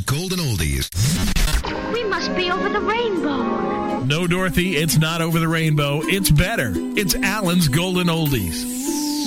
Golden Oldies. We must be over the rainbow. No, Dorothy, it's not over the rainbow. It's better. It's Alan's Golden Oldies.